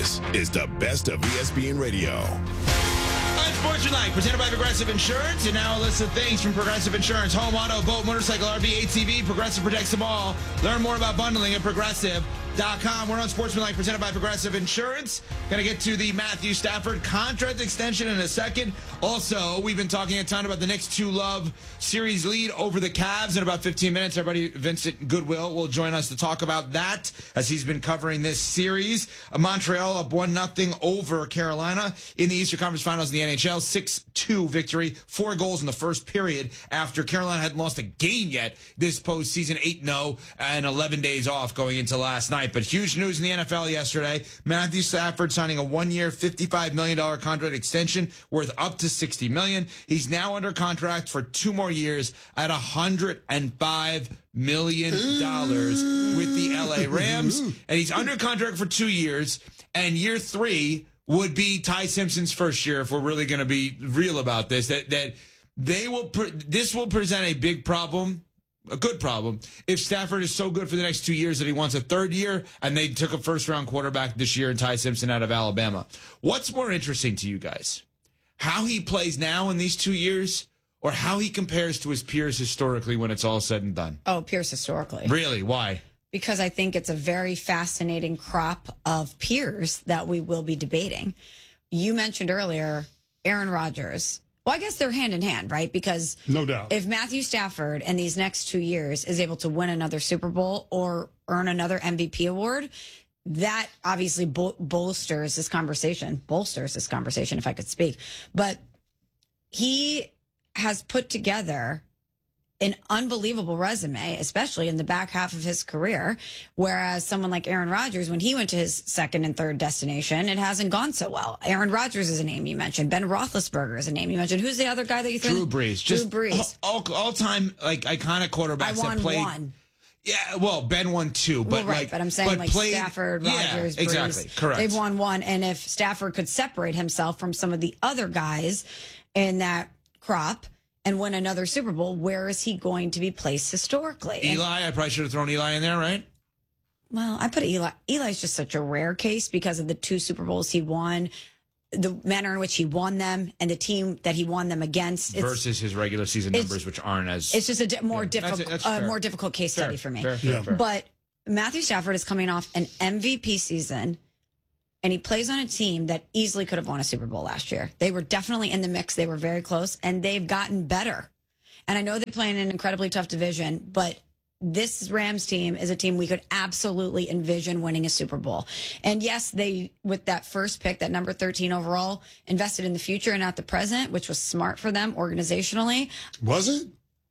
This is the best of ESPN Radio. Unsportsmanlike, presented by Progressive Insurance. And now a list of things from Progressive Insurance. Home, auto, boat, motorcycle, RV, ATV. Progressive protects them all. Learn more about bundling at Progressive.com. We're on Sportsmanlike, presented by Progressive Insurance. Going to get to the Matthew Stafford contract extension in a second. Also, we've been talking a ton about the Knicks 2-Love series lead over the Cavs in about 15 minutes. Our buddy Vincent Goodwill will join us to talk about that as he's been covering this series. Montreal up 1-0 over Carolina in the Eastern Conference Finals in the NHL. 6-2 victory, 4 goals in the first period after Carolina hadn't lost a game yet this postseason. 8-0 and 11 days off going into last night. But huge news in the NFL yesterday. Matthew Stafford signing a 1-year, $55 million contract extension worth up to $60 million. He's now under contract for 2 more years at $105 million with the LA Rams. And he's under contract for 2 years. And year 3 would be Ty Simpson's first year, if we're really going to be real about this. That they will this will present a big problem, a good problem, if Stafford is so good for the next 2 years that he wants a 3rd year, and they took a first-round quarterback this year in Ty Simpson out of Alabama. What's more interesting to you guys? How he plays now in these 2 years, or how he compares to his peers historically when it's all said and done? Oh, peers historically. Really? Why? Because I think it's a very fascinating crop of peers that we will be debating. You mentioned earlier Aaron Rodgers. Well, I guess they're hand in hand, right? Because no doubt, if Matthew Stafford in these next 2 years is able to win another Super Bowl or earn another MVP award, that obviously bolsters this conversation, if I could speak. But he has put together an unbelievable resume, especially in the back half of his career. Whereas someone like Aaron Rodgers, when he went to his 2nd and 3rd destination, it hasn't gone so well. Aaron Rodgers is a name you mentioned. Ben Roethlisberger is a name you mentioned. Who's the other guy that you think? Drew Brees. Drew Brees. All-time, like, iconic quarterbacks that played. One. Yeah, well, Ben won 2, but well, right, but I'm saying played, Stafford, Rodgers, yeah, exactly, Brees, correct. They've won 1, and if Stafford could separate himself from some of the other guys in that crop and win another Super Bowl, where is he going to be placed historically? Eli, I probably should have thrown Eli in there, right? Well, I put Eli. Eli's just such a rare case because of the 2 Super Bowls he won, the manner in which he won them, and the team that he won them against. Versus his regular season numbers, which aren't as... It's just a more difficult case study for me. Fair. But Matthew Stafford is coming off an MVP season, and he plays on a team that easily could have won a Super Bowl last year. They were definitely in the mix. They were very close, and they've gotten better. And I know they play in an incredibly tough division, but this Rams team is a team we could absolutely envision winning a Super Bowl. And yes, they, with that first pick, that number 13 overall, invested in the future and not the present, which was smart for them organizationally. Was it?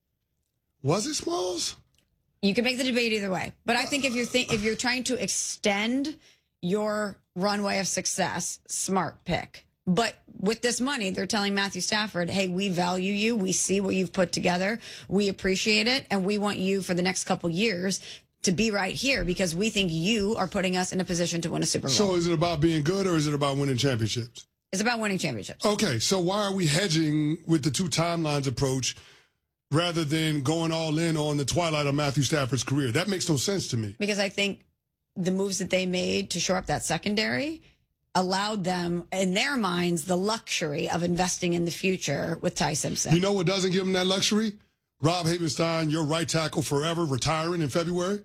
Was it, Smalls? You can make the debate either way. But I think if you're trying to extend your runway of success, smart pick. But with this money, they're telling Matthew Stafford, hey, we value you. We see what you've put together. We appreciate it. And we want you for the next couple years to be right here because we think you are putting us in a position to win a Super Bowl. So is it about being good or is it about winning championships? It's about winning championships. Okay, so why are we hedging with the 2 timelines approach rather than going all in on the twilight of Matthew Stafford's career? That makes no sense to me. Because I think the moves that they made to shore up that secondary allowed them, in their minds, the luxury of investing in the future with Ty Simpson. You know what doesn't give them that luxury? Rob Havenstein, your right tackle forever, retiring in February.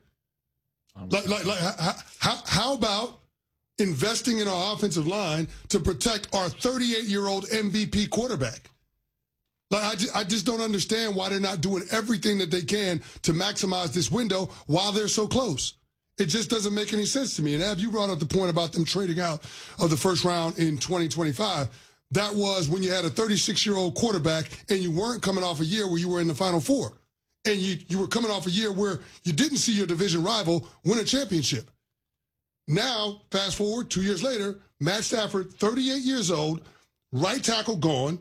How about investing in our offensive line to protect our 38-year-old MVP quarterback? I just don't understand why they're not doing everything that they can to maximize this window while they're so close. It just doesn't make any sense to me. And Ab, you brought up the point about them trading out of the first round in 2025. That was when you had a 36-year-old quarterback and you weren't coming off a year where you were in the Final Four. And you were coming off a year where you didn't see your division rival win a championship. Now, fast forward 2 years later, Matt Stafford, 38 years old, right tackle gone,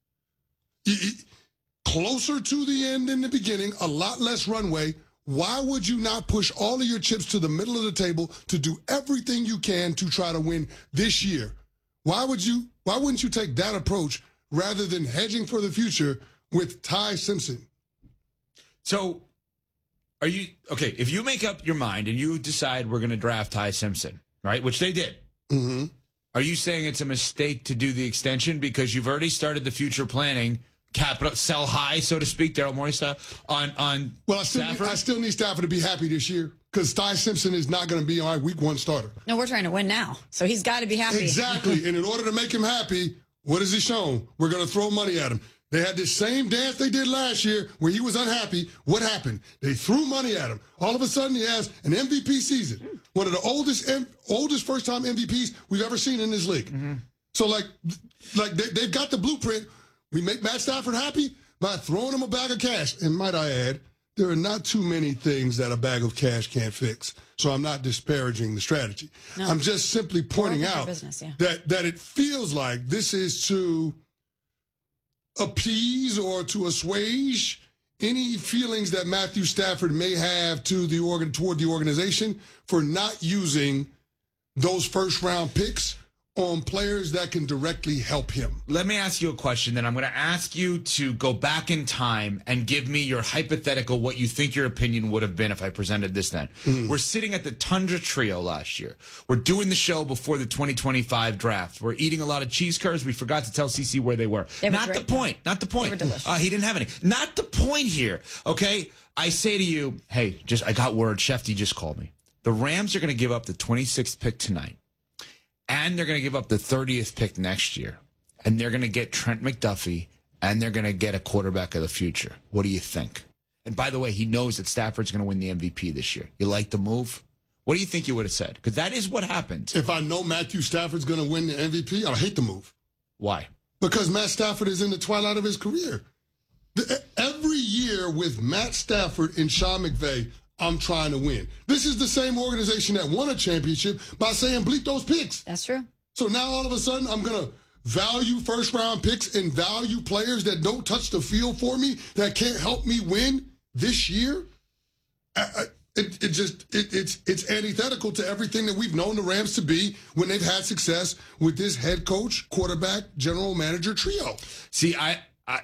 closer to the end than the beginning, a lot less runway. Why would you not push all of your chips to the middle of the table to do everything you can to try to win this year? Why wouldn't you take that approach rather than hedging for the future with Ty Simpson? So are you okay? If you make up your mind and you decide we're going to draft Ty Simpson, right? Which they did. Mm-hmm. Are you saying it's a mistake to do the extension because you've already started the future planning, capital sell high, so to speak, Daryl Morey style, on Well, I Stafford? still need Stafford to be happy this year because Ty Simpson is not going to be our week 1 starter. No, we're trying to win now. So he's got to be happy. Exactly. And in order to make him happy, what has he shown? We're going to throw money at him. They had this same dance they did last year where he was unhappy. What happened? They threw money at him. All of a sudden, he has an MVP season. One of the oldest first-time MVPs we've ever seen in this league. Mm-hmm. So, they've got the blueprint. We make Matt Stafford happy by throwing him a bag of cash. And might I add, there are not too many things that a bag of cash can't fix. So I'm not disparaging the strategy. No. I'm just simply pointing out that it feels like this is to appease or to assuage any feelings that Matthew Stafford may have toward the organization for not using those first-round picks on players that can directly help him. Let me ask you a question, then I'm going to ask you to go back in time and give me your hypothetical, what you think your opinion would have been if I presented this then. Mm-hmm. We're sitting at the Tundra Trio last year. We're doing the show before the 2025 draft. We're eating a lot of cheese curds. We forgot to tell CC where they were. Not the point. Not the point. He didn't have any. Not the point here, okay? I say to you, hey, I got word. Shefty just called me. The Rams are going to give up the 26th pick tonight. And they're going to give up the 30th pick next year. And they're going to get Trent McDuffie. And they're going to get a quarterback of the future. What do you think? And by the way, he knows that Stafford's going to win the MVP this year. You like the move? What do you think you would have said? Because that is what happened. If I know Matthew Stafford's going to win the MVP, I'll hate the move. Why? Because Matt Stafford is in the twilight of his career. Every year with Matt Stafford and Sean McVay, I'm trying to win. This is the same organization that won a championship by saying bleep those picks. That's true. So now all of a sudden I'm going to value first-round picks and value players that don't touch the field for me, that can't help me win this year. It's antithetical to everything that we've known the Rams to be when they've had success with this head coach, quarterback, general manager trio. See, I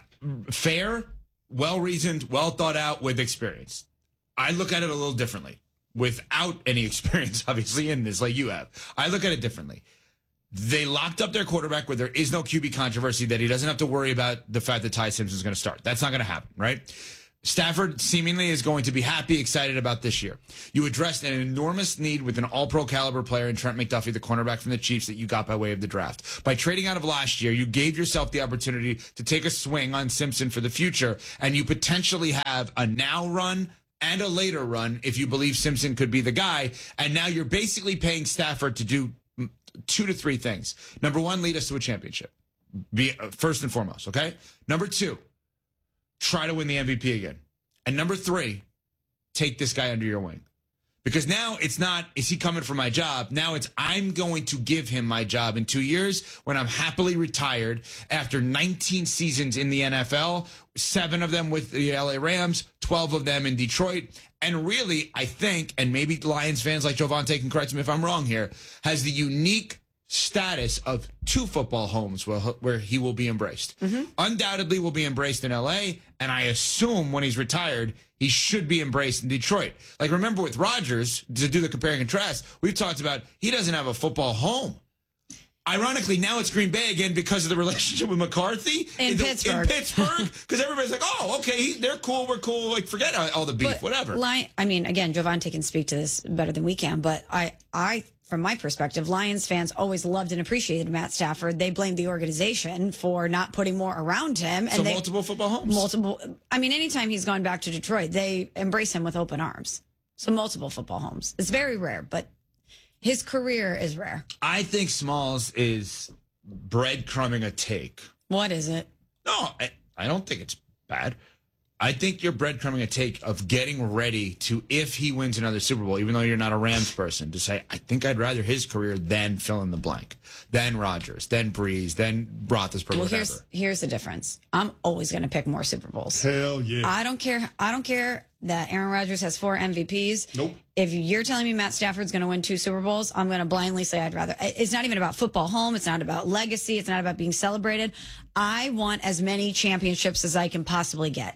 fair, well-reasoned, well-thought-out with experience. I look at it a little differently. Without any experience, obviously, in this, like you have. I look at it differently. They locked up their quarterback where there is no QB controversy, that he doesn't have to worry about the fact that Ty Simpson is going to start. That's not going to happen, right? Stafford seemingly is going to be happy, excited about this year. You addressed an enormous need with an all-pro caliber player in Trent McDuffie, the cornerback from the Chiefs that you got by way of the draft. By trading out of last year, you gave yourself the opportunity to take a swing on Simpson for the future, and you potentially have a now run and a later run if you believe Simpson could be the guy. And now you're basically paying Stafford to do 2 to 3 things. Number 1, lead us to a championship. First and foremost, okay? Number 2, try to win the MVP again. And number 3, take this guy under your wing. Because now it's not, is he coming for my job? Now it's, I'm going to give him my job in 2 years when I'm happily retired after 19 seasons in the NFL, 7 of them with the LA Rams, 12 of them in Detroit. And really, I think, and maybe Lions fans like Jovante can correct me if I'm wrong here, has the unique status of 2 football homes where he will be embraced. Mm-hmm. Undoubtedly will be embraced in LA, and I assume when he's retired, he should be embraced in Detroit. Like, remember with Rodgers, to do the compare and contrast, we've talked about he doesn't have a football home. Ironically, now it's Green Bay again because of the relationship with McCarthy in Pittsburgh. Because everybody's like, oh, okay, they're cool, we're cool. Like, forget all the beef, but whatever. I mean, again, Jovante can speak to this better than we can, but I, from my perspective, Lions fans always loved and appreciated Matt Stafford. They blamed the organization for not putting more around him. And multiple football homes? I mean, anytime he's gone back to Detroit, they embrace him with open arms. So multiple football homes. It's very rare, but his career is rare. I think Smalls is breadcrumbing a take. What is it? No, I don't think it's bad. I think you're breadcrumbing a take of getting ready to, if he wins another Super Bowl, even though you're not a Rams person, to say, I think I'd rather his career than fill in the blank, than Rodgers, than Breeze, than Roethlisberger, whatever. Here's the difference. I'm always going to pick more Super Bowls. Hell yeah. I don't care that Aaron Rodgers has 4 MVPs. Nope. If you're telling me Matt Stafford's going to win 2 Super Bowls, I'm going to blindly say I'd rather. It's not even about football home. It's not about legacy. It's not about being celebrated. I want as many championships as I can possibly get.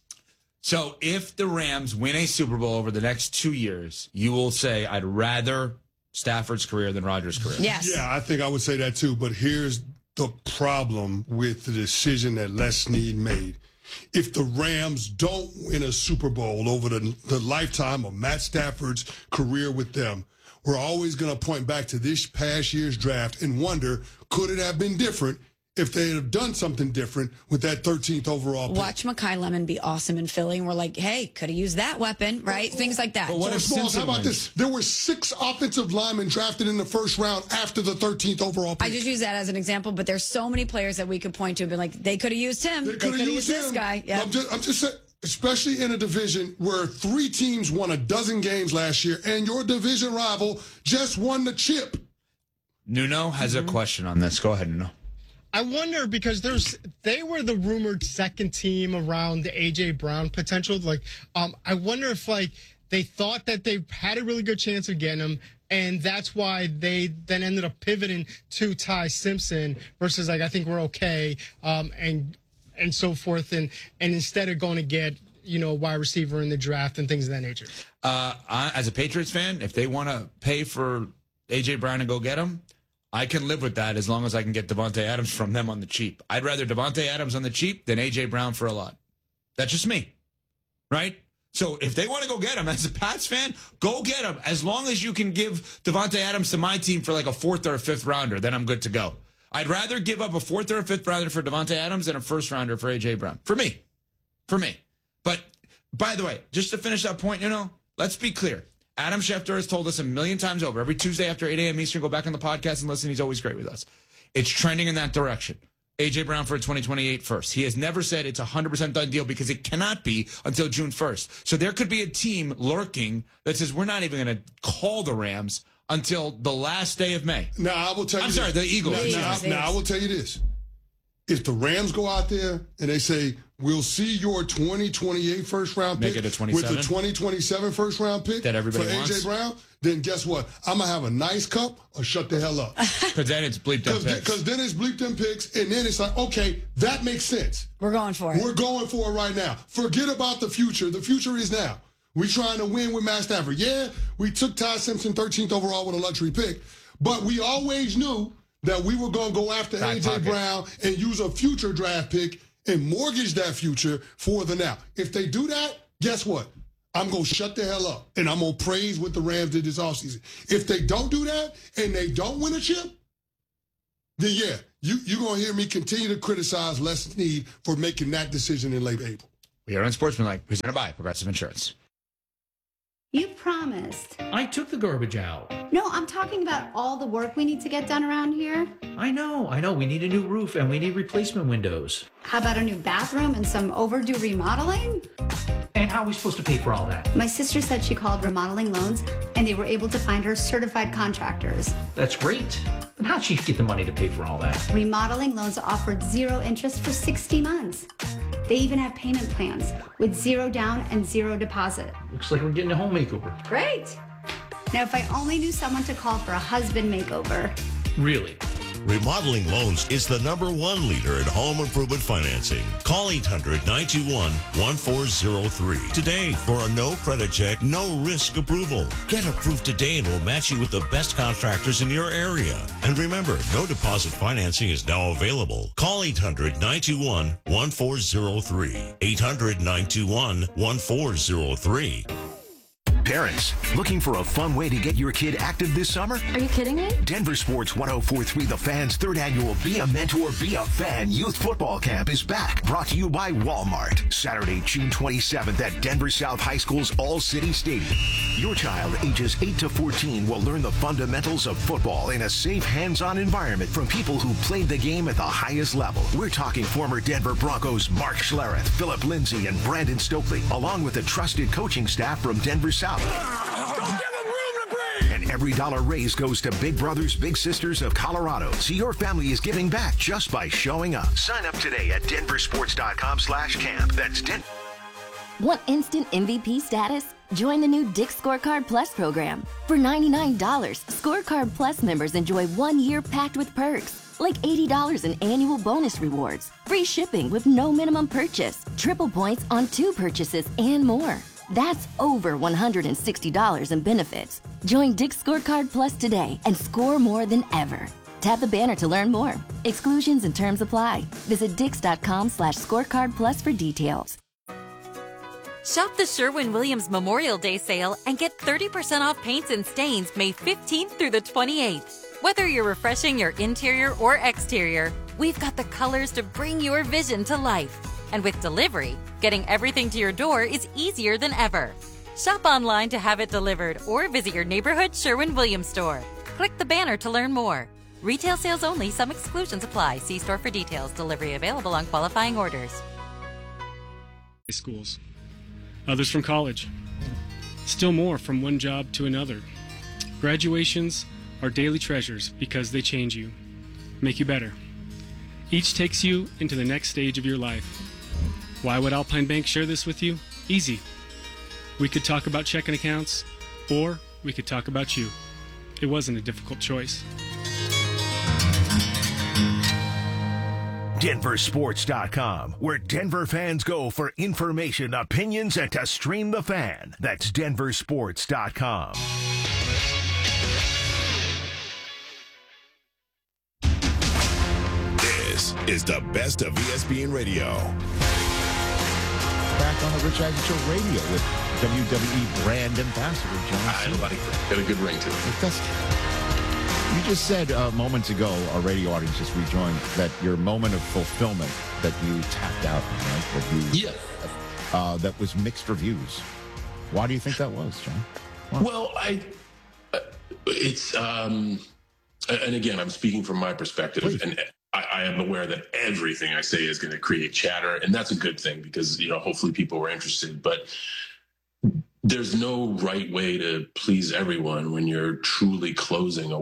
So if the Rams win a Super Bowl over the next 2 years, you will say, I'd rather Stafford's career than Rodgers' career. Yes. Yeah, I think I would say that too. But here's the problem with the decision that Les Snead made. If the Rams don't win a Super Bowl over the lifetime of Matt Stafford's career with them, we're always going to point back to this past year's draft and wonder, could it have been different if they had done something different with that 13th overall pick? Watch Mekhi Lemon be awesome in Philly, and we're like, hey, could have used that weapon, right? Things like that. But what if Smalls, how Simpson about wins? this? There were 6 offensive linemen drafted in the first round after the 13th overall pick. I just use that as an example, but there's so many players that we could point to and be like, they could have used him. They could have used this him. guy. Yeah. I'm just saying, especially in a division where 3 teams won a dozen games last year, and your division rival just won the chip. Nuno has a question on this. Go ahead, Nuno. I wonder because they were the rumored second team around the AJ Brown potential. Like, I wonder if they thought that they had a really good chance of getting him, and that's why they then ended up pivoting to Ty Simpson versus I think we're okay, and so forth, and instead of going to get a wide receiver in the draft and things of that nature. As a Patriots fan, if they want to pay for AJ Brown and go get him, I can live with that as long as I can get Devontae Adams from them on the cheap. I'd rather Devontae Adams on the cheap than AJ Brown for a lot. That's just me, right? So if they want to go get him, as a Pats fan, go get him. As long as you can give Devontae Adams to my team for like a 4th or a 5th rounder, then I'm good to go. I'd rather give up a 4th or a 5th rounder for Devontae Adams than a 1st rounder for AJ Brown. For me. But by the way, just to finish that point, let's be clear. Adam Schefter has told us a million times over, every Tuesday after 8 a.m. Eastern, go back on the podcast and listen. He's always great with us. It's trending in that direction. A.J. Brown for a 2028 first. He has never said it's a 100% done deal because it cannot be until June 1st. So there could be a team lurking that says we're not even going to call the Rams until the last day of May. Now, I will tell you the Eagles. Now, I will tell you this. If the Rams go out there and they say, we'll see your 2028 first-round pick Make it a 27? with the 2027 first-round pick That everybody for wants? A.J. Brown, then guess what? I'm going to have a nice cup or shut the hell up. Because then it's bleeped them picks. Because then it's bleeped them picks, and then it's like, okay, that makes sense. We're going for it. We're going for it right now. Forget about the future. The future is now. We're trying to win with Matt Stafford. Yeah, we took Ty Simpson 13th overall with a luxury pick, but we always knew that we were going to go after A.J. Brown and use a future draft pick and mortgage that future for the now. If they do that, guess what? I'm going to shut the hell up, and I'm going to praise what the Rams did this offseason. If they don't do that and they don't win a chip, then yeah, you're going to hear me continue to criticize Les Snead for making that decision in late April. We are Unsportsmanlike, presented by Progressive Insurance. You promised. I took the garbage out. No, I'm talking about all the work we need to get done around here. I know. We need a new roof and we need replacement windows. How about a new bathroom and some overdue remodeling? And how are we supposed to pay for all that? My sister said she called Remodeling Loans and they were able to find her certified contractors. That's great. But how'd she get the money to pay for all that? Remodeling Loans offered 0 interest for 60 months. They even have payment plans with 0 down and 0 deposit. Looks like we're getting a home makeover. Great. Now, if I only knew someone to call for a husband makeover. Really? Remodeling Loans is the #1 leader in home improvement financing. Call 800-921-1403 today for a no credit check, no risk approval. Get approved today and we'll match you with the best contractors in your area. And remember, no deposit financing is now available. Call 800-921-1403. 800-921-1403. Parents, looking for a fun way to get your kid active this summer? Are you kidding me? Denver Sports 104.3 The Fan's 3rd annual Be a Mentor, Be a Fan Youth Football Camp is back. Brought to you by Walmart. Saturday, June 27th at Denver South High School's All-City Stadium. Your child, ages 8 to 14, will learn the fundamentals of football in a safe, hands-on environment from people who played the game at the highest level. We're talking former Denver Broncos Mark Schlereth, Philip Lindsay, and Brandon Stokely, along with the trusted coaching staff from Denver South. And every dollar raised goes to Big Brothers Big Sisters of Colorado. So your family is giving back just by showing up. Sign up today at denversports.com/camp. That's Want instant MVP status? Join the new Dick's Scorecard Plus program. For $99, Scorecard Plus members enjoy 1 year packed with perks, like $80 in annual bonus rewards, free shipping with no minimum purchase, triple points on 2 purchases, and more. That's over $160 in benefits. Join Dick's Scorecard Plus today and score more than ever. Tap the banner to learn more. Exclusions and terms apply. Visit dix.com/scorecard plus for details. Shop the Sherwin-Williams Memorial Day sale and get 30% off paints and stains May 15th through the 28th. Whether you're refreshing your interior or exterior, we've got the colors to bring your vision to life. And with delivery, getting everything to your door is easier than ever. Shop online to have it delivered or visit your neighborhood Sherwin-Williams store. Click the banner to learn more. Retail sales only. Some exclusions apply. See store for details. Delivery available on qualifying orders. Schools. Others from college. Still more from one job to another. Graduations are daily treasures because they change you, make you better. Each takes you into the next stage of your life. Why would Alpine Bank share this with you? Easy. We could talk about checking accounts, or we could talk about you. It wasn't a difficult choice. DenverSports.com, where Denver fans go for information, opinions, and to stream the fan. That's DenverSports.com. This is the best of ESPN Radio. Back on the Rich Eisen Show radio with WWE brand ambassador John Cena. I like it. Got a good ring to it. It does. You just said moments ago, our radio audience just rejoined, that your moment of fulfillment that you tapped out, right? That was mixed reviews. Why do you think that was, John? Why? Well, it's and again, I'm speaking from my perspective. Please. And I am aware that everything I say is going to create chatter, and that's a good thing because, hopefully people were interested. But there's no right way to please everyone when you're truly closing a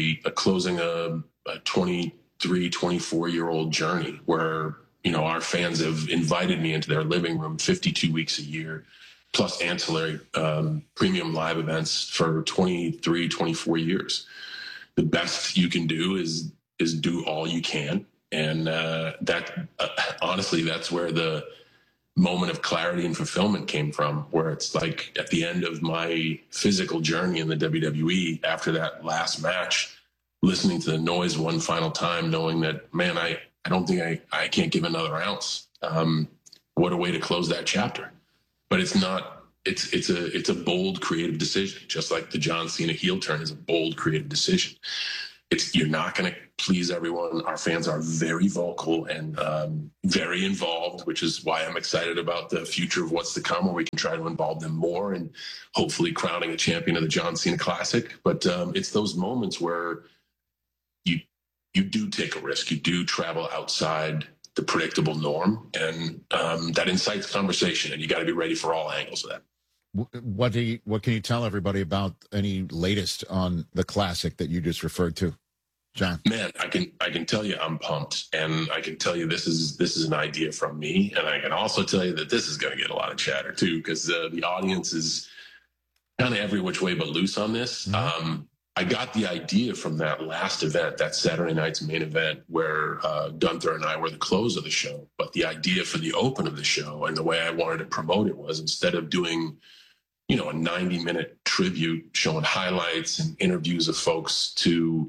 23, 24-year-old journey where, our fans have invited me into their living room 52 weeks a year, plus ancillary premium live events for 23, 24 years. The best you can do is do all you can. And honestly, that's where the moment of clarity and fulfillment came from, where it's like at the end of my physical journey in the WWE, after that last match, listening to the noise one final time, knowing that, man, I don't think I can't give another ounce. What a way to close that chapter. But it's not, it's a bold, creative decision, just like the John Cena heel turn is a bold, creative decision. You're not going to please everyone. Our fans are very vocal and very involved, which is why I'm excited about the future of what's to come, where we can try to involve them more and hopefully crowning a champion of the John Cena Classic. But it's those moments where you do take a risk. You do travel outside the predictable norm, and that incites conversation, and you got to be ready for all angles of that. What can you tell everybody about any latest on the Classic that you just referred to, John? Man, I can tell you I'm pumped, and I can tell you this is an idea from me, and I can also tell you that this is going to get a lot of chatter too, because the audience is kind of every which way but loose on this. Mm-hmm. I got the idea from that last event, that Saturday night's main event, where Gunther and I were the close of the show. But the idea for the open of the show and the way I wanted to promote it was, instead of doing a 90-minute tribute showing highlights and interviews of folks to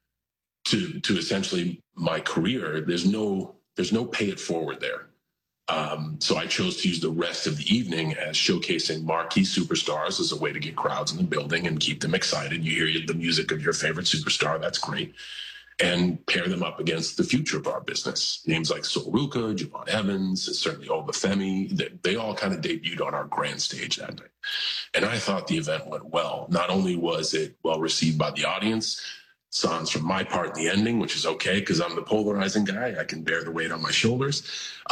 essentially my career, there's no pay it forward there. So I chose to use the rest of the evening as showcasing marquee superstars as a way to get crowds in the building and keep them excited. You hear the music of your favorite superstar, that's great. And pair them up against the future of our business. Names like Sol Ruca, Javon Evans, and certainly Obafemi, they all kind of debuted on our grand stage that night. And I thought the event went well. Not only was it well received by the audience, sans from my part in the ending, which is okay because I'm the polarizing guy. I can bear the weight on my shoulders.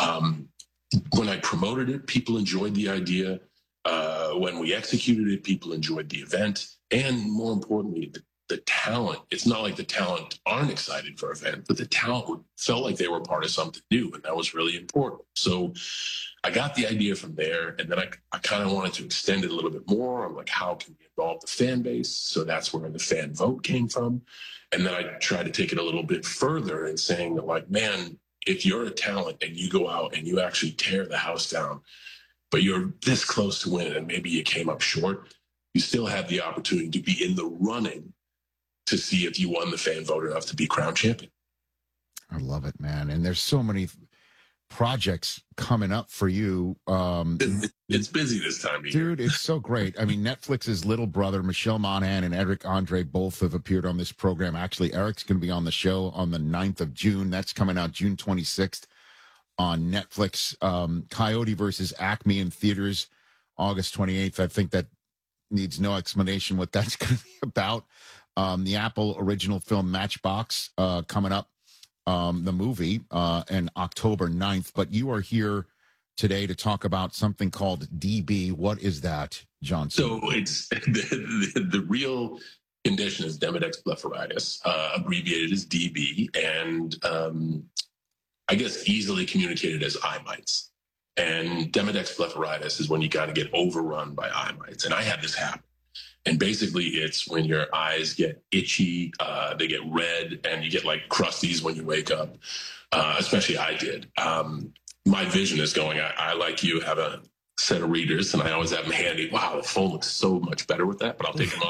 When I promoted it, people enjoyed the idea. When we executed it, people enjoyed the event. And more importantly, the talent. It's not like the talent aren't excited for an event, but the talent felt like they were part of something new, and that was really important. So I got the idea from there, and then I kind of wanted to extend it a little bit more. I'm like, how can we involve the fan base? So that's where the fan vote came from. And then I tried to take it a little bit further and saying that, like, man, if you're a talent and you go out and you actually tear the house down, but you're this close to winning and maybe you came up short, you still have the opportunity to be in the running to see if you won the fan vote enough to be crowned champion. I love it, man. And there's so many projects coming up for you. It's busy this time of year. Dude, it's so great. I mean, Netflix's Little Brother, Michelle Monaghan and Eric Andre both have appeared on this program. Actually, Eric's going to be on the show on the 9th of June. That's coming out June 26th on Netflix. Coyote versus Acme in theaters August 28th. I think that needs no explanation what that's going to be about. The Apple original film Matchbox coming up. The movie and October 9th, but you are here today to talk about something called DB. What is that, Johnson? So it's the real condition is Demodex blepharitis, abbreviated as DB, and I guess easily communicated as eye mites. And Demodex blepharitis is when you got to get overrun by eye mites, and I had this happen. And basically, it's when your eyes get itchy, they get red, and you get like crusties when you wake up. Especially I did. My vision is going. I like you, have a set of readers, and I always have them handy. Wow, the phone looks so much better with that, but I'll take them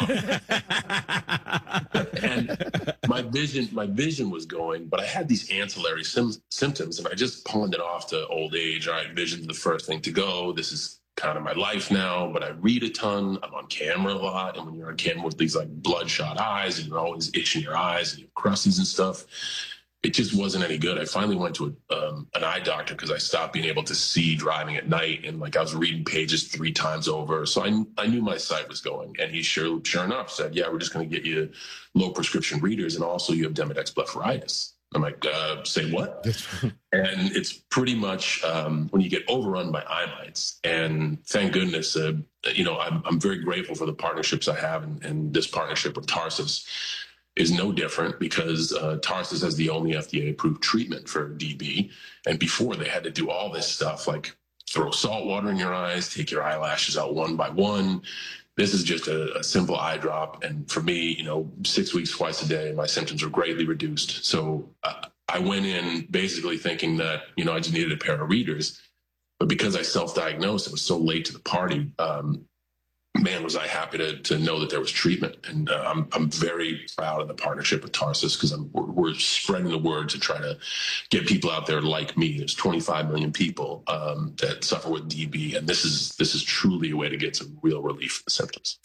off. And my vision was going, but I had these ancillary symptoms, and I just pawned it off to old age. All right, vision's the first thing to go. This is kind of my life now, but I read a ton. I'm on camera a lot. And when you're on camera with these like bloodshot eyes and you're always itching your eyes and you have crusties and stuff, it just wasn't any good. I finally went to an eye doctor because I stopped being able to see driving at night. And like I was reading pages 3 times over. So I knew my sight was going. And he sure enough said, yeah, we're just going to get you low prescription readers. And also you have Demodex blepharitis. I'm like, say what? And it's pretty much when you get overrun by eye mites. And thank goodness, I'm very grateful for the partnerships I have. And this partnership with Tarsus is no different because Tarsus has the only FDA-approved treatment for DB. And before, they had to do all this stuff like throw salt water in your eyes, take your eyelashes out one by one. This is just a simple eye drop. And for me, 6 weeks, twice a day, my symptoms were greatly reduced. So I went in basically thinking that, I just needed a pair of readers. But because I self-diagnosed, it was so late to the party, man, was I happy to know that there was treatment. And I'm very proud of the partnership with Tarsus because we're spreading the word to try to get people out there like me. There's 25 million people that suffer with DB, and this is truly a way to get some real relief from the symptoms.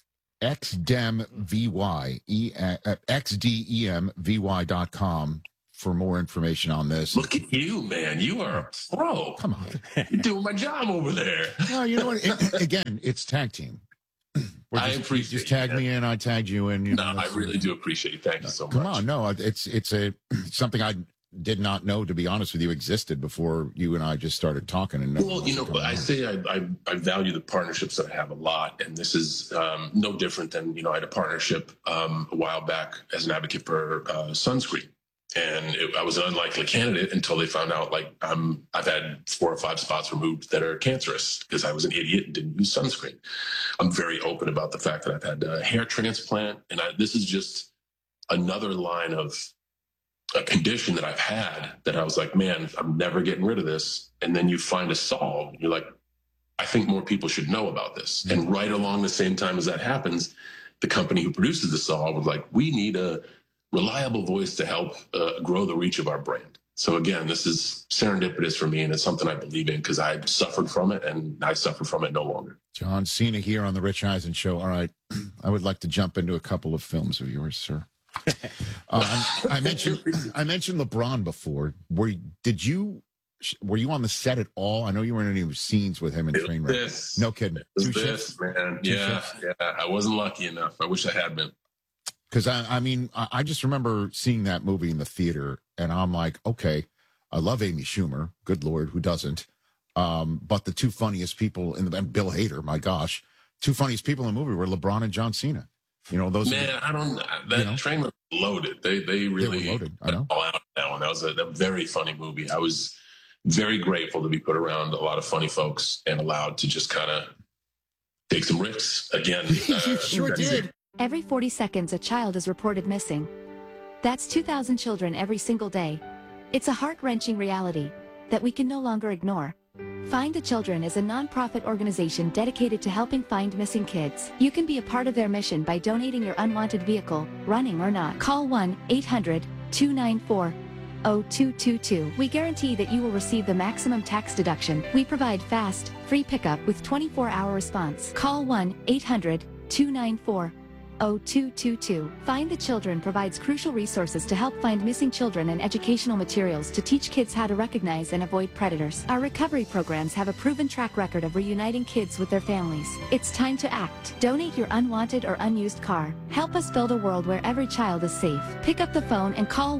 xdemvy.com for more information on this. Look at you, man. You are a pro. Come on. You're doing my job over there. Well, you know what? Again, it's tag team. I appreciate you. Just tag me in, I tagged you in. I really do appreciate it. Thank you so much. Come on. No, it's something I did not know, to be honest with you, existed before you and I just started talking. And well, I say I value the partnerships that I have a lot. And this is no different than, I had a partnership a while back as an advocate for sunscreen. And I was an unlikely candidate until they found out, I've had 4 or 5 spots removed that are cancerous because I was an idiot and didn't use sunscreen. I'm very open about the fact that I've had a hair transplant. And this is just another line of a condition that I've had that I was like, man, I'm never getting rid of this. And then you find a solve. You're like, I think more people should know about this. Mm-hmm. And right along the same time as that happens, the company who produces the solve was like, we need a reliable voice to help grow the reach of our brand. So again, this is serendipitous for me, and it's something I believe in because I suffered from it, and I suffer from it no longer. John Cena here on the Rich Eisen Show. All right, I would like to jump into a couple of films of yours, sir. I mentioned LeBron before. Were you on the set at all? I know you weren't in any scenes with him in Trainwreck. No kidding. Two shifts, man. Yeah. I wasn't lucky enough. I wish I had been. Because, I just remember seeing that movie in the theater, and I'm like, okay, I love Amy Schumer. Good Lord, who doesn't? But the 2 funniest people and Bill Hader, my gosh, 2 funniest people in the movie were LeBron and John Cena. Those. Man, I don't. That train was loaded. They really loaded. I know. All out that one. That was a very funny movie. I was very grateful to be put around a lot of funny folks and allowed to just kind of take some risks again. You sure did. Every 40 seconds, a child is reported missing. That's 2,000 children every single day. It's a heart-wrenching reality that we can no longer ignore. Find the Children is a nonprofit organization dedicated to helping find missing kids. You can be a part of their mission by donating your unwanted vehicle, running or not. Call 1-800-294-0222. We guarantee that you will receive the maximum tax deduction. We provide fast, free pickup with 24-hour response. Call 1-800-294-0222. Find the Children provides crucial resources to help find missing children and educational materials to teach kids how to recognize and avoid predators. Our recovery programs have a proven track record of reuniting kids with their families. It's time to act. Donate your unwanted or unused car. Help us build a world where every child is safe. Pick up the phone and call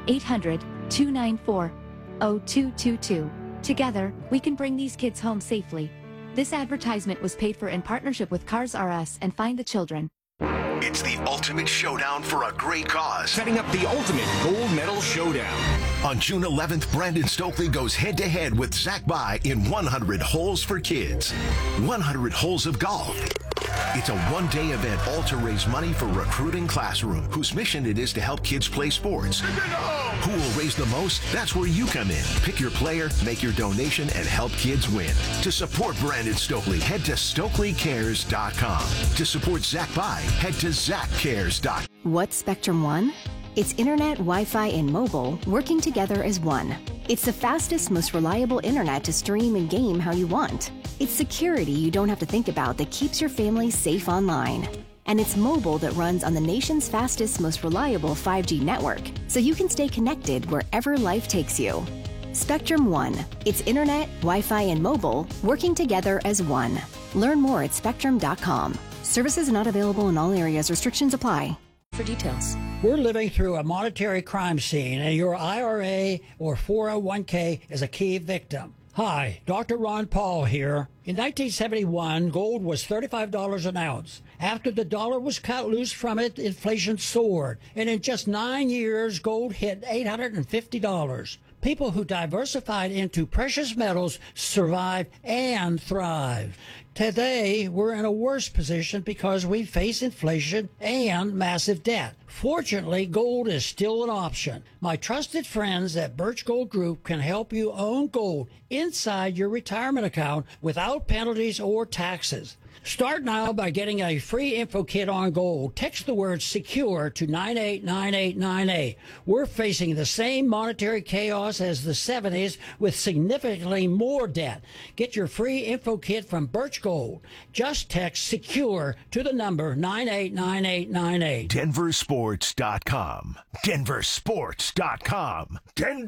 1-800-294-0222. Together, we can bring these kids home safely. This advertisement was paid for in partnership with Cars R Us and Find the Children. It's the ultimate showdown for a great cause. Setting up the ultimate gold medal showdown. On June 11th, Brandon Stokely goes head-to-head with Zach Bai in 100 Holes for Kids. 100 holes of golf. It's a one-day event all to raise money for Recruiting Classroom, whose mission it is to help kids play sports. Who will raise the most? That's where you come in. Pick your player, make your donation, and help kids win. To support Brandon Stokely, head to StokelyCares.com. To support Zach Bai, head to ZachCares.com. What's Spectrum One? It's internet, Wi-Fi, and mobile working together as one. It's the fastest, most reliable internet to stream and game how you want. It's security you don't have to think about that keeps your family safe online. And it's mobile that runs on the nation's fastest, most reliable 5G network, so you can stay connected wherever life takes you. Spectrum One. It's internet, Wi-Fi, and mobile working together as one. Learn more at spectrum.com. Services not available in all areas. Restrictions apply. For details. We're living through a monetary crime scene, and your IRA or 401k is a key victim. Hi, Dr. Ron Paul here. In 1971, gold was $35 an ounce. After the dollar was cut loose from it, inflation soared, and in just 9 years, gold hit $850. People who diversified into precious metals survive and thrive. Today, we're in a worse position because we face inflation and massive debt. Fortunately, gold is still an option. My trusted friends at Birch Gold Group can help you own gold inside your retirement account without penalties or taxes. Start now by getting a free info kit on gold. Text the word SECURE to 989898. We're facing the same monetary chaos as the 70s with significantly more debt. Get your free info kit from Birch Gold. Just text SECURE to the number 989898. DenverSports.com. DenverSports.com.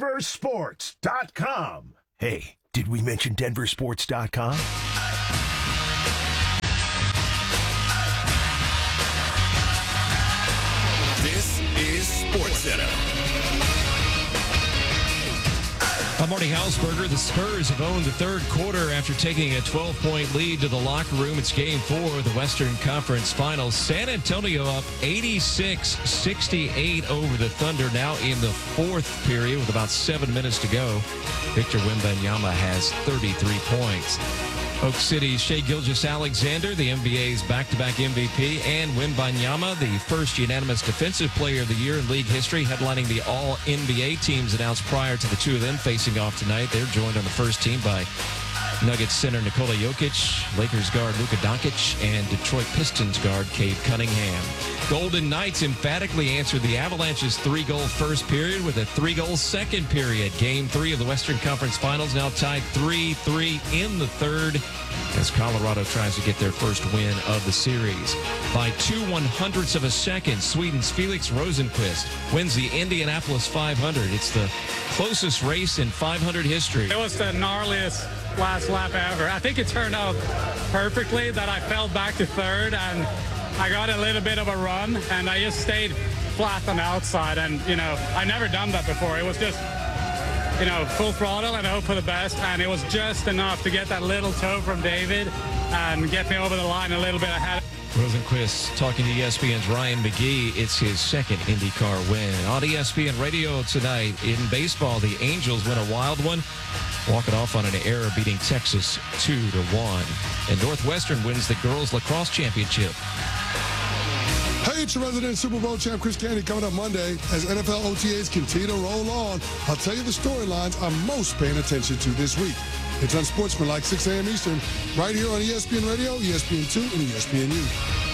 DenverSports.com. Hey, did we mention DenverSports.com? This is SportsCenter. I'm Marty Hausberger. The Spurs have owned the third quarter after taking a 12-point lead to the locker room. It's Game 4 of the Western Conference Finals. San Antonio up 86-68 over the Thunder now in the fourth period with about 7 minutes to go. Victor Wembanyama has 33 points. Oak City's Shai Gilgeous-Alexander, the NBA's back-to-back MVP, and Wembanyama, the first unanimous Defensive Player of the Year in league history, headlining the All-NBA teams announced prior to the two of them facing off tonight. They're joined on the first team by Nuggets center Nikola Jokic, Lakers guard Luka Doncic, and Detroit Pistons guard Cade Cunningham. Golden Knights emphatically answered the Avalanche's 3-goal first period with a 3-goal second period. Game 3 of the Western Conference Finals now tied 3-3 in the third as Colorado tries to get their first win of the series. By 2/100ths of a second, Sweden's Felix Rosenqvist wins the Indianapolis 500. It's the closest race in 500 history. It was the gnarliest last lap ever. I think it turned out perfectly that I fell back to third and I got a little bit of a run and I just stayed flat on the outside, and I never done that before. It was just full throttle and hope for the best, and it was just enough to get that little toe from David and get me over the line a little bit ahead. Rosenqvist talking to ESPN's Ryan McGee. It's his second IndyCar win. On ESPN Radio tonight, in baseball, the Angels win a wild one, walking off on an error, beating Texas 2-1. And Northwestern wins the girls lacrosse championship. Hey, it's your resident Super Bowl champ Chris Canty coming up Monday as NFL OTAs continue to roll on. I'll tell you the storylines I'm most paying attention to this week. It's Unsportsmanlike, 6 a.m. Eastern, right here on ESPN Radio, ESPN2, and ESPNU.